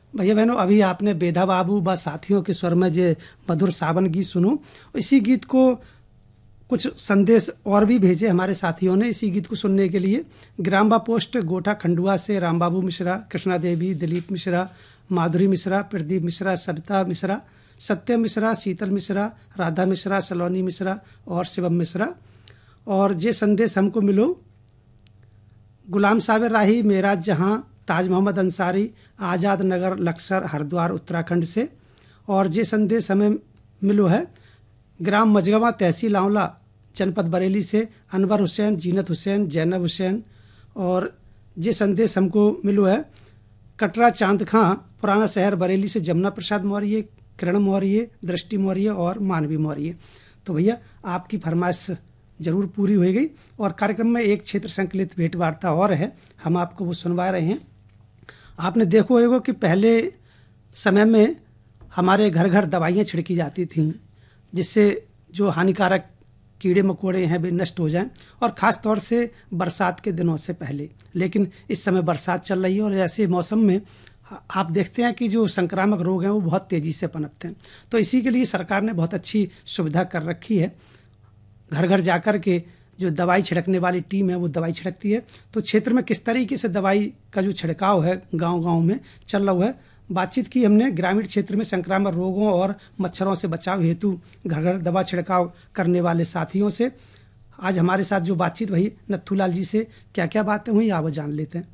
भैया बहनों, अभी आपने बेधा बाबू व साथियों के स्वर में जे मधुर सावन गीत सुनो। इसी गीत को कुछ संदेश और भी भेजे हमारे साथियों ने इसी गीत को सुनने के लिए। ग्राम बा पोस्ट गोठा खंडुआ से रामबाबू मिश्रा, कृष्णा देवी, दिलीप मिश्रा, माधुरी मिश्रा, प्रदीप मिश्रा, सरिता मिश्रा, सत्यम मिश्रा, शीतल मिश्रा, राधा मिश्रा, सलोनी मिश्रा और शिवम मिश्रा। और ये संदेश हमको मिलो गुलाम साबिर राही, मेराज जहां, ताज मोहम्मद अंसारी, आज़ाद नगर, लक्सर, हरिद्वार, उत्तराखंड से। और ये संदेश हमें मिलो है ग्राम मजगवा, तहसील आंवला, जनपद बरेली से अनवर हुसैन, जीनत हुसैन, जैनब हुसैन। और ये संदेश हमको मिलो है कटरा चांद खां, पुराना शहर बरेली से जमुना प्रसाद मौर्य, किरण मौर्य, दृष्टि मौर्य और मानवी मौर्य। तो भैया आपकी फरमाइश जरूर पूरी हो गई। और कार्यक्रम में एक क्षेत्र संकलित भेंट वार्ता और है, हम आपको वो सुनवा रहे हैं। आपने देखो होगा कि पहले समय में हमारे घर घर दवाइयाँ छिड़की जाती थीं जिससे जो हानिकारक कीड़े मकोड़े हैं वे नष्ट हो जाएं, और ख़ास तौर से बरसात के दिनों से पहले। लेकिन इस समय बरसात चल रही है और ऐसे मौसम में आप देखते हैं कि जो संक्रामक रोग हैं वो बहुत तेज़ी से पनपते हैं। तो इसी के लिए सरकार ने बहुत अच्छी सुविधा कर रखी है। घर घर जाकर के जो दवाई छिड़कने वाली टीम है वो दवाई छिड़कती है। तो क्षेत्र में किस तरीके से दवाई का जो छिड़काव है गांव-गांव में चल रहा है, बातचीत की हमने ग्रामीण क्षेत्र में संक्रामक रोगों और मच्छरों से बचाव हेतु घर घर दवा छिड़काव करने वाले साथियों से। आज हमारे साथ जो बातचीत वही नथुलाल जी से क्या क्या बातें हुई आप जान लेते हैं।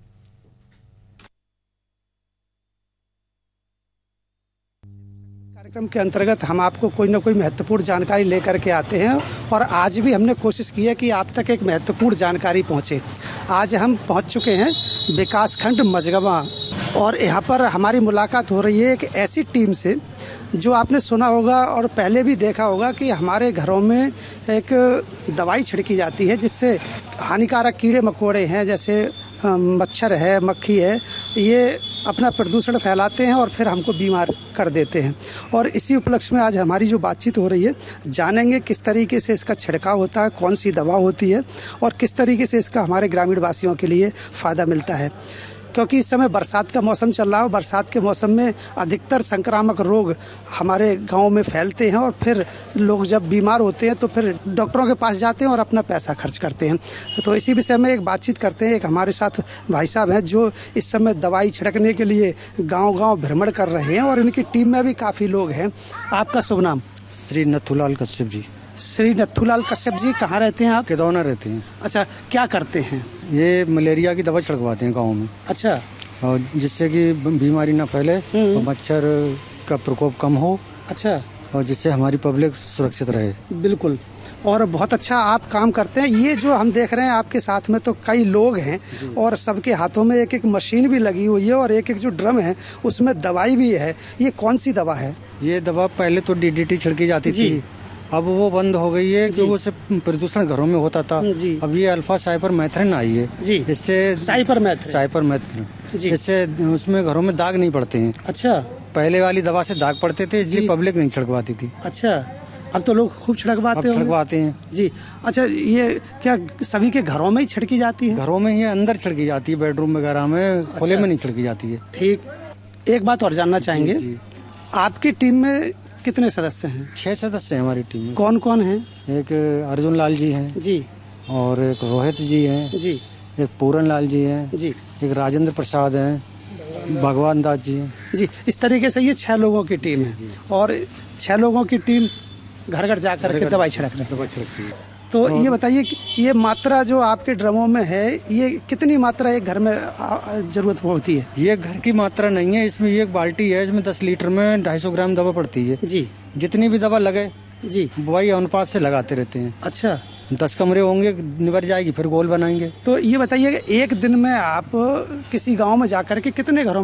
कार्यक्रम के अंतर्गत हम आपको कोई ना कोई महत्वपूर्ण जानकारी लेकर के आते हैं और आज भी हमने कोशिश की है कि आप तक एक महत्वपूर्ण जानकारी पहुंचे। आज हम पहुंच चुके हैं विकासखंड मझगवां और यहाँ पर हमारी मुलाकात हो रही है एक ऐसी टीम से जो आपने सुना होगा और पहले भी देखा होगा कि हमारे घरों में एक दवाई छिड़की जाती है जिससे हानिकारक कीड़े मकोड़े हैं जैसे मच्छर है, मक्खी है, ये अपना प्रदूषण फैलाते हैं और फिर हमको बीमार कर देते हैं। और इसी उपलक्ष्य में आज हमारी जो बातचीत हो रही है, जानेंगे किस तरीके से इसका छिड़काव होता है, कौन सी दवा होती है और किस तरीके से इसका हमारे ग्रामीण वासियों के लिए फ़ायदा मिलता है। क्योंकि इस समय बरसात का मौसम चल रहा है और बरसात के मौसम में अधिकतर संक्रामक रोग हमारे गांव में फैलते हैं और फिर लोग जब बीमार होते हैं तो फिर डॉक्टरों के पास जाते हैं और अपना पैसा खर्च करते हैं। तो इसी विषय में एक बातचीत करते हैं। एक हमारे साथ भाई साहब हैं जो इस समय दवाई छिड़कने के लिए गाँव-गाँव भ्रमण कर रहे हैं और इनकी टीम में भी काफ़ी लोग हैं। आपका शुभ नाम? श्री नथुलाल कश्यप जी। श्री नथुलाल कश्यप जी, कहाँ रहते हैं आप? केदौना रहते हैं। अच्छा, क्या करते हैं? ये मलेरिया की दवा छिड़कवाते हैं गांव में। अच्छा। और जिससे कि बीमारी ना फैले और मच्छर का प्रकोप कम हो। अच्छा। और जिससे हमारी पब्लिक सुरक्षित रहे। बिल्कुल, और बहुत अच्छा आप काम करते हैं। ये जो हम देख रहे हैं आपके साथ में तो कई लोग हैं और सबके हाथों में एक एक मशीन भी लगी हुई है और एक एक जो ड्रम है उसमें दवाई भी है। ये कौन सी दवा है? ये दवा पहले तो DDT छिड़की जाती थी, अब वो बंद हो गई है क्योंकि उससे प्रदूषण घरों में होता था। अब ये अल्फा साइपरमेथ्रिन आई है जी। इससे साइपरमेथ्रिन इससे उसमें घरों में दाग नहीं पड़ते हैं। अच्छा। पहले वाली दवा से दाग पड़ते थे इसलिए पब्लिक नहीं छिड़कवाती थी। अच्छा, अब तो लोग खूब छिड़कवाते हैं जी। अच्छा, ये क्या सभी के घरों में ही छिड़की जाती है? घरों में ही अंदर छिड़की जाती है, बेडरूम वगैरह में। खुले में नहीं छिड़की जाती है। ठीक। एक बात और जानना चाहेंगे, आपकी टीम में कितने सदस्य हैं? 6 सदस्य हैं हमारी टीम में। कौन कौन हैं? एक अर्जुन लाल जी हैं जी, और एक रोहित जी हैं जी, एक पूरन लाल जी हैं जी, एक राजेंद्र प्रसाद हैं, भगवान दास जी हैं जी। इस तरीके से ये 6 लोगों की टीम है और 6 लोगों की टीम घर घर जाकर के दवाई छिड़कती है। तो ये बताइए कि ये मात्रा जो आपके ड्रमों में है ये कितनी मात्रा एक घर में जरूरत होती है? ये घर की मात्रा नहीं है, इसमें एक बाल्टी है, इसमें 10 लीटर में 250 ग्राम दवा पड़ती है जी। जितनी भी दवा लगे जी वही अनुपात से लगाते रहते हैं। अच्छा। 10 कमरे होंगे, निबर जाएगी, फिर गोल बनाएंगे। तो ये बताइए कि एक दिन में आप किसी गांव में जाकर के कितने घरों